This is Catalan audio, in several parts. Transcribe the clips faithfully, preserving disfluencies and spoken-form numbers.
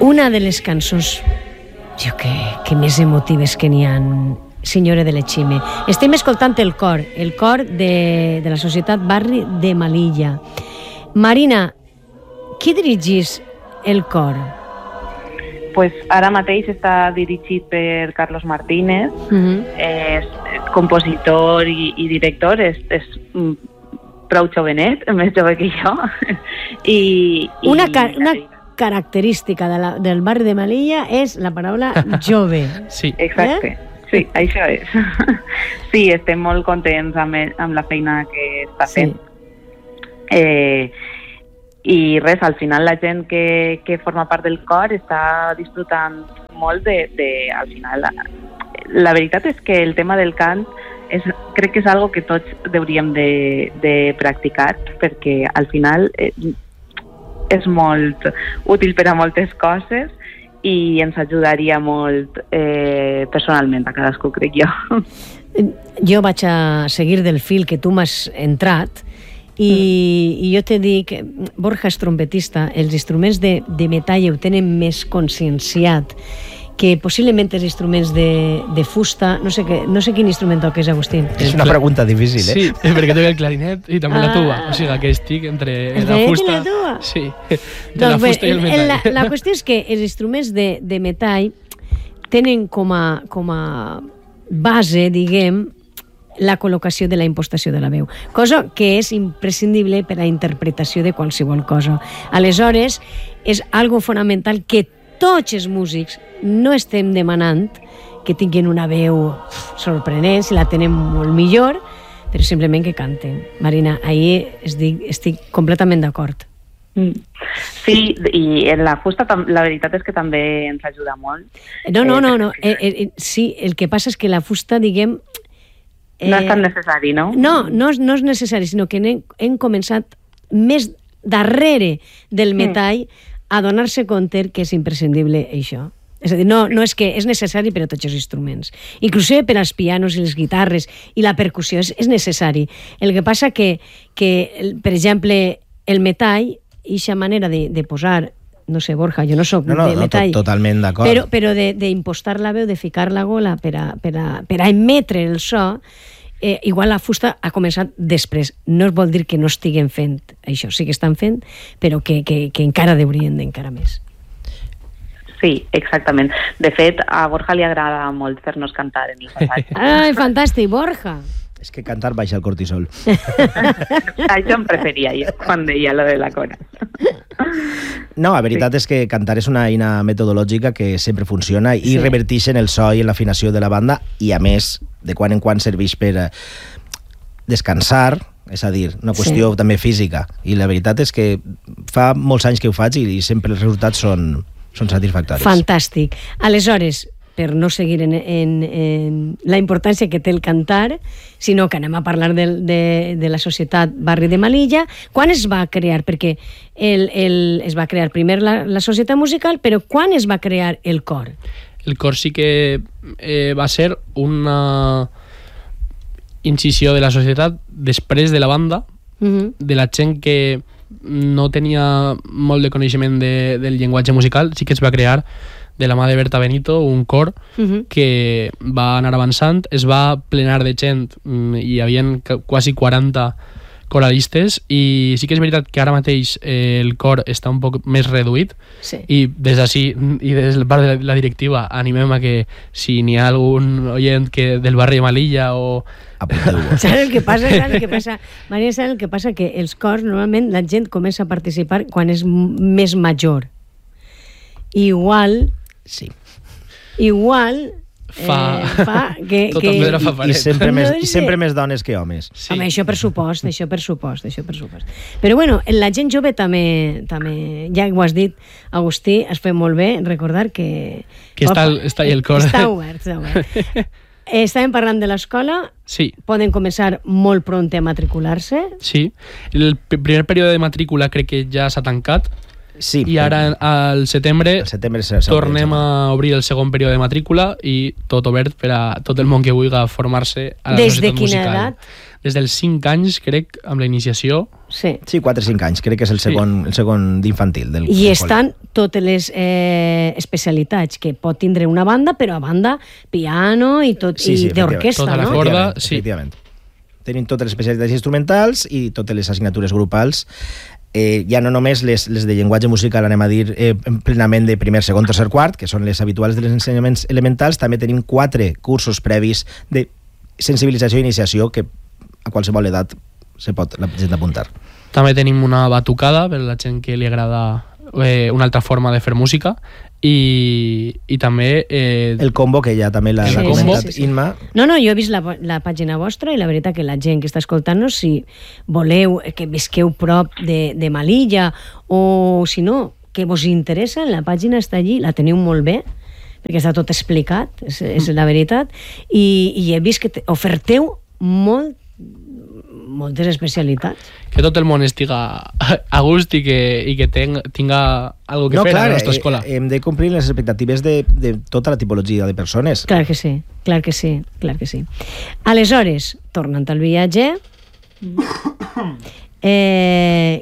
una de les cançons jo que, que més emotives que n'hi ha, Signore delle Cime. Estem escoltant el cor, el cor de, de la Societat Barri de Melilla. Marina, qui dirigís el cor? Pues ara mateix està dirigit per Carlos Martínez, uh-huh. és compositor i, i director, és, és prou jovenet, més jove que jo. I, una, i, car una característica de la, del barri de Melilla és la paraula jove. Sí. Exacte. Eh? Sí, això és. Sí, estem molt contents amb, amb la feina que està fent. Sí. Eh, I res, al final la gent que, que forma part del cor està disfrutant molt de... de al final, la, la veritat és que el tema del cant és, crec que és algo que tots hauríem de, de practicar, perquè al final eh, és molt útil per a moltes coses i ens ajudaria molt eh, personalment a cadascú, crec jo. Jo vaig a seguir del fil que tu m'has entrat i, mm. i jo te dic, Borja és trompetista, els instruments de, de metall ho tenen més conscienciat que possiblement els instruments de, de fusta, no sé, que, no sé quin instrument toques, Agustín. És una pregunta difícil, eh? Sí, perquè toca el clarinet i també ah. la tuba, o sigui que estic entre el la fusta... i la tuba? Sí, entre doncs la fusta bé, i el metall. La, la qüestió és que els instruments de, de metall tenen com a, com a base, diguem, la col·locació de la impostació de la veu, cosa que és imprescindible per a la interpretació de qualsevol cosa. Aleshores, és algo fonamental que tots els músics no estem demanant que tinguin una veu sorprenent, si la tenen molt millor, però simplement que canten. Marina, ahir estic, estic completament d'acord. Sí, i en la fusta la veritat és que també ens ajuda molt. No, no, no, no. Eh, eh, sí, el que passa és que la fusta, diguem... Eh, no és tan necessari, no? No, no és, no és necessari, sinó que hem, hem començat més darrere del metall mm. a donar-se compte que és imprescindible això. És a dir, no, no és que és necessari per a tots els instruments. Inclusive per als pianos i les guitarres i la percussió és, és necessari. El que passa que, que per exemple, el metall, eixa manera de, de posar, no sé, Borja, jo no soc no, no, de metall, no, totalment d'acord. Però, però d'impostar la veu, de ficar la gola per a, per a, per a emetre el so, eh, igual la fusta ha començat després. No es vol dir que no estiguen fent això, sí que estan fent, però que, que, que encara deurien d'encara més. Sí, exactament. De fet, a Borja li agrada molt fer-nos cantar en els assajos. Ai, fantàstic, Borja! És que cantar baixa el cortisol. Això em preferia jo, quan deia lo de la cora. No, la veritat sí. és que cantar és una eina metodològica que sempre funciona i sí. revertix en el so i en l'afinació de la banda i, a més, de quan en quan serveix per descansar, és a dir, una qüestió sí. també física. I la veritat és que fa molts anys que ho faig i sempre els resultats són, són satisfactoris. Fantàstic. Aleshores, per no seguir en, en, en la importància que té el cantar, sinó que anem a parlar de, de, de la Societat Barri de Melilla. Quan es va crear? Perquè el, el, es va crear primer la, la Societat Musical, però quan es va crear el cor? El cor sí que eh, va ser una incisió de la societat després de la banda, uh-huh. de la gent que no tenia molt de coneixement de, del llenguatge musical, sí que es va crear de la mà de Berta Benito, un cor uh-huh. que va anar avançant, es va plenar de gent, hi havia quasi quaranta coralistes, i sí que és veritat que ara mateix eh, el cor està un poc més reduït, sí. i des d'ací, i des de part de la directiva, animem a que si n'hi ha algun oient que del barri de Melilla o... Saps el que passa? Saps el que passa? Maria, saps el que passa? Que els cors, normalment, la gent comença a participar quan és més major. Igual... Sí. Igual... Fa... Eh, fa que, Tot que... el fa I, i, sempre no més, és I sempre més dones que homes. Sí. Home, això per supost, això per supost, això per supost. Però bueno, la gent jove també, també ja ho has dit, Agustí, has fet molt bé recordar que... Que està, el, està ahí el cor. Està obert, està obert. Estàvem parlant de l'escola, sí. Poden començar molt pront a matricular-se. Sí, el primer període de matrícula crec que ja s'ha tancat, sí, i ara al setembre, setembre tornem a obrir el segon període de matrícula i tot obert per a tot el món que vulgui formar-se a la Des societat musical. Des de quina edat? Des dels cinc anys, crec, amb la iniciació. Sí, sí quatre o cinc anys, crec que és el segon, sí. el segon d'infantil. Del, I del estan col·le. totes les eh, especialitats que pot tindre una banda, però a banda piano i, tot, Sí, sí, i d'orquestra, Tota la no? corda, Efectivament, sí. efectivament. Tenim totes les especialitats instrumentals i totes les assignatures grupals. Eh, ja no només les, les de llenguatge musical, anem a dir, eh, plenament de primer, segon, tercer, quart, que són les habituals dels ensenyaments elementals, també tenim quatre cursos previs de sensibilització i iniciació que a qualsevol edat se pot la gent apuntar. També tenim una batucada per a la gent que li agrada eh, una altra forma de fer música i, i també eh, El combo, que ja també l'ha El l'ha combo. comentat Sí, sí, sí. Inma. No, no, jo he vist la, la pàgina vostra i la veritat que la gent que està escoltant-nos, si voleu, que visqueu prop de, de Melilla o si no, que vos interessa, la pàgina està allí, la teniu molt bé, perquè està tot explicat, és, és la veritat, i, i he vist que te, oferteu molt, moltes especialitats. que tot el món estiga a gust i que, i que ten, tinga algo que No, fer clar, a la nostra eh, escola. hem de complir les expectatives de, de tota la tipologia de persones. Clar que sí, clar que sí, clar que sí. Aleshores, tornant al viatge, eh,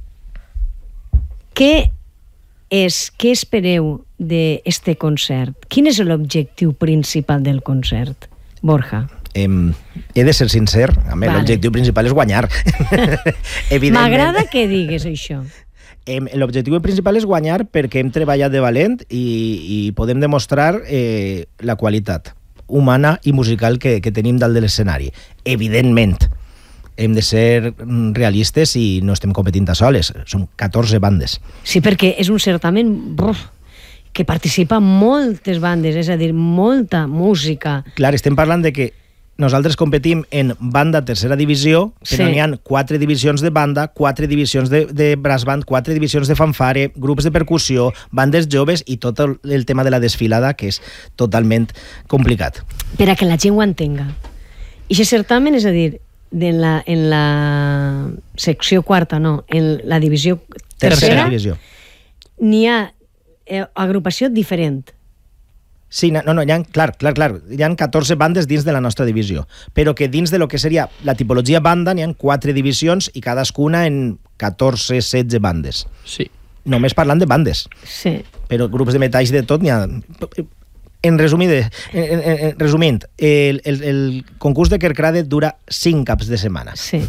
què és, què espereu d'este concert? Quin és l'objectiu principal del concert, Borja? Em, he de ser sincer, a mi Vale. l'objectiu principal és guanyar. Evidentment. M'agrada que digues això. Em, L'objectiu principal és guanyar perquè hem treballat de valent i, i podem demostrar eh, la qualitat humana i musical que, que tenim dalt de l'escenari. Evidentment, hem de ser realistes i no estem competint a soles. Són catorze bandes. Sí, perquè és un certamen bruf, que participa moltes bandes, és a dir, molta música. Clar, estem parlant de que nosaltres competim en banda tercera divisió, però Sí. n'hi ha quatre divisions de banda, quatre divisions de, de brass band, quatre divisions de fanfare, grups de percussió, bandes joves i tot el, el tema de la desfilada, que és totalment complicat. Per a que la gent ho entenga. I aquest certamen, és a dir, en la, en la secció quarta, no, en la divisió Tercera, tercera, divisió. n'hi ha eh, agrupació diferent. Sí, no, no, hi ha, clar, clar, clar, hi ha catorze bandes dins de la nostra divisió, però que dins de lo que seria la tipologia banda n'hi ha quatre divisions i cadascuna en catorze setze bandes. Sí. Només parlant de bandes, Sí. però grups de metalls de tot n'hi ha. En, resumide, en, en, en resumint, el, el, el concurs de Kerkrade dura cinc caps de setmana. Sí.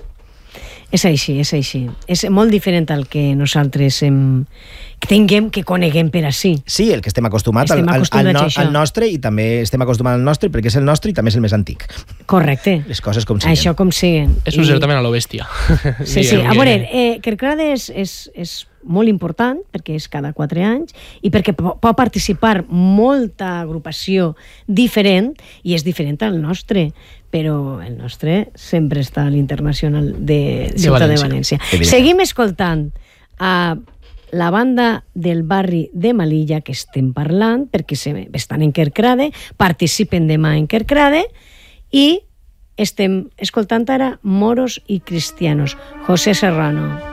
És així, és així. És molt diferent al que nosaltres hem, que tinguem, que coneguem per així. Sí, el que estem acostumats, Estem al, al, acostumats al, no, a això. al nostre, i també estem acostumats al nostre perquè és el nostre i també és el més antic. Correcte. Les coses com siguen. Això com siguen. És un I- certamen a lo bèstia. Sí, sí. Diguem A que- veure, eh, Kerkrade és, és, és molt important perquè és cada quatre anys i perquè po- pot participar molta agrupació diferent i és diferent al nostre, però el nostre sempre està a l'Internacional de Ciutat de València. València. Evident. Seguim escoltant a la banda del barri de Melilla que estem parlant, perquè se- estan en Kerkrade, participen demà en Kerkrade i estem escoltant ara Moros i Cristianos. José Serrano.